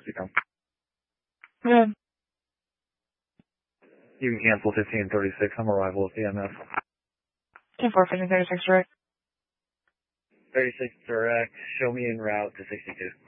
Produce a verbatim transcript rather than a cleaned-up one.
become. Good. You can cancel fifteen thirty-six. I'm arrival at C M S. ten four, fifteen thirty-six, direct. thirty-six direct. Show me en route to sixty-two.